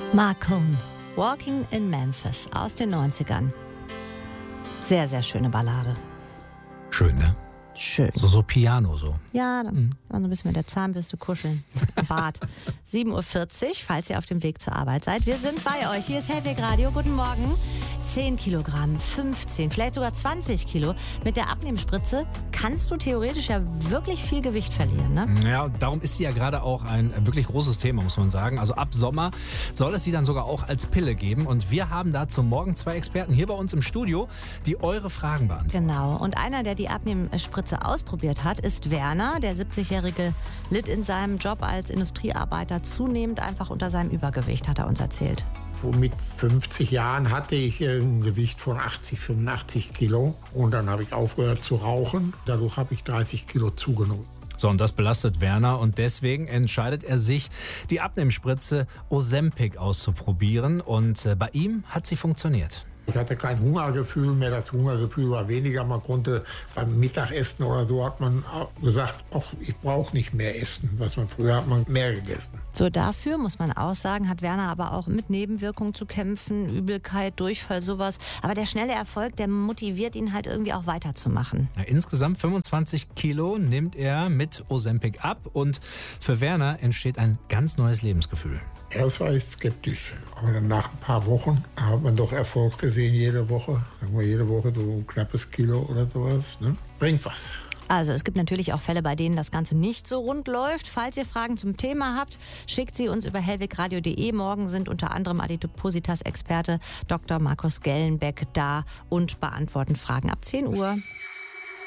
Mark Cohn, Walking in Memphis aus den 90ern. Sehr, sehr schöne Ballade. Schön, ne? Schön. So Piano so. Ja, dann kann man so ein bisschen mit der Zahnbürste kuscheln. Im Bad. 7.40 Uhr, falls ihr auf dem Weg zur Arbeit seid. Wir sind bei euch. Hier ist Hellweg Radio. Guten Morgen. 10 Kilogramm, 15, vielleicht sogar 20 Kilo. Mit der Abnehmspritze kannst du theoretisch ja wirklich viel Gewicht verlieren, ne? Ja, darum ist sie ja gerade auch ein wirklich großes Thema, muss man sagen. Also ab Sommer soll es sie dann sogar auch als Pille geben. Und wir haben dazu morgen 2 Experten hier bei uns im Studio, die eure Fragen beantworten. Genau. Und einer, der die Abnehmspritze ausprobiert hat, ist Werner. Der 70-Jährige litt in seinem Job als Industriearbeiter zunehmend einfach unter seinem Übergewicht, hat er uns erzählt. Mit 50 Jahren hatte ich ein Gewicht von 80, 85 Kilo. Und dann habe ich aufgehört zu rauchen. Dadurch habe ich 30 Kilo zugenommen. So, und das belastet Werner und deswegen entscheidet er sich, die Abnehmspritze Ozempic auszuprobieren. Und bei ihm hat sie funktioniert. Ich hatte kein Hungergefühl mehr, das Hungergefühl war weniger. Man konnte beim Mittagessen oder so, hat man gesagt, ach, ich brauche nicht mehr essen. Früher hat man mehr gegessen. So, dafür, muss man auch sagen, hat Werner aber auch mit Nebenwirkungen zu kämpfen, Übelkeit, Durchfall, sowas. Aber der schnelle Erfolg, der motiviert ihn halt irgendwie auch weiterzumachen. Ja, insgesamt 25 Kilo nimmt er mit Ozempic ab und für Werner entsteht ein ganz neues Lebensgefühl. Erst war ich skeptisch, aber dann nach ein paar Wochen hat man doch Erfolg gesehen, jede Woche. Sagen wir jede Woche so ein knappes Kilo oder sowas. Ne? Bringt was. Also es gibt natürlich auch Fälle, bei denen das Ganze nicht so rund läuft. Falls ihr Fragen zum Thema habt, schickt sie uns über hellwegradio.de. Morgen sind unter anderem Adipositas-Experte Dr. Markus Gellenbeck da und beantworten Fragen ab 10 Uhr.